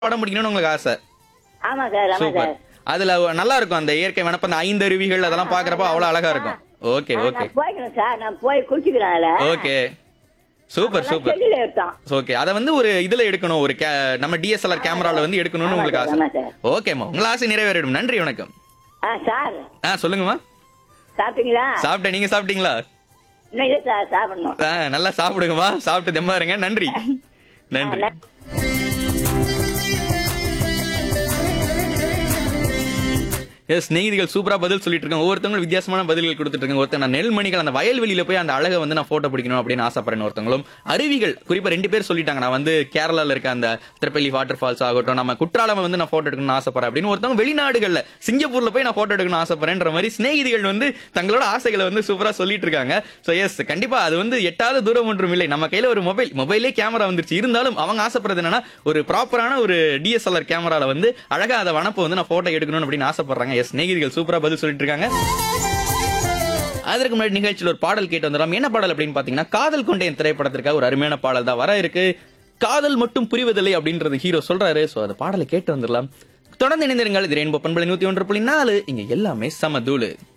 படம் பிடிக்கணும்னு உங்களுக்கு ஆசை. ஆமா சார், ஆமா சூப்பர். சார். அதுல நல்லா இருக்கும் அந்த இயற்கை வனப்பு, அந்த 5 அருவிகள் அதெல்லாம் பாக்குறப்ப அவ்வளவு அழகா இருக்கும். ஓகே ஓகே நான் போய்க்கணும் சார், நான் போய் குளிச்சுக்கிறேன் அதுல. Okay super super. செல்லுல எடுத்தோம். ஓகே அத வந்து ஒரு இதுல எடுக்கணும், ஒரு நம்ம டிஎஸ்எல்ஆர் கேமரால வந்து எடுக்கணும்னு உங்களுக்கு ஆசை. ஆமா சார். ஓகேம்மா, உங்க ஆசை நிறைவேறிடும். நன்றி, வணக்கம். சார் சொல்லுங்கம்மா. சாப்பிட்டீங்களா? சாப்பிட்டேன், நீங்க சாப்பிட்டீங்களா? இன்னும் இல்லை சார், சாப்பிடணும். நல்லா சாப்பிடுங்கம்மா, சாப்பிட்டு தெம்மா இருங்க. நன்றி நன்றி. ஸ்நேகிதிகள் சூப்பரா பதில் சொல்லிட்டு இருக்காங்க. ஒவ்வொருத்தவங்களும் வித்தியாசமான பதில்கள் கொடுத்துட்டு இருக்காங்க. ஒருத்தர் நான் நெல்மணிகள் அந்த வயல்வெளியில போய் அந்த அழகை வந்து நான் போட்டோ பிடிக்கணும் அப்படின்னு ஆசைப்படுறேன். ஒருத்தவங்களும் அருவிகள் குறிப்பா 2 பேர் சொல்லிட்டாங்க, நான் வந்து கேரளால இருக்க அந்த திருப்பள்ளி வாட்டர் ஃபால்ஸ் ஆகட்டும், நம்ம குற்றாலம் வந்து நான் போட்டோ எடுக்கணும்னு ஆசைப்படுறேன் அப்படின்னு. ஒருத்தவங்க வெளிநாடுகள்ல சிங்கப்பூர்ல போய் நான் போட்டோ எடுக்கணும்னு ஆசைப்படுறேன்ற மாதிரி ஸ்நேகிதிகள் வந்து தங்களோட ஆசைகளை வந்து சூப்பரா சொல்லிட்டு இருக்காங்க. சோ எஸ், கண்டிப்பா அது வந்து எட்டாவது தூரம் ஒன்றும் இல்லை. நம்ம கையில ஒரு மொபைலே கேமரா வந்துருச்சு. இருந்தாலும் அவங்க ஆசைப்படுறது என்னன்னா ஒரு ப்ராப்பரான ஒரு டிஎஸ்எல்ஆர் கேமரால வந்து அழகா அதை வனப்பை வந்து நான் போட்டோ எடுக்கணும் அப்படின்னு ஆசைப்படுறாங்க. ஸ்நேகிதிகள் சூப்பரா பதில் சொல்லிட்டு இருக்காங்க. அதற்கு முன்னாடி நிகழ்ச்சியில் ஒரு பாடல் கேட்டு வந்துடலாம். என்ன பாடல் அப்படின்னு பாத்தீங்கன்னா, காதல் கொண்டேன் திரைப்படத்திற்காக ஒரு அருமையான பாடல் தான் வர இருக்கு. காதல் மட்டும் புரிவதில்லை அப்படின்றது ஹீரோ சொல்றாரு. சோ அந்த பாடலை கேட்டு வந்துடலாம். தொடர்ந்து இணைந்திருங்கள். இது ரெயின்போ பண்பலை 101.4. இங்க எல்லாமே சமதூளு.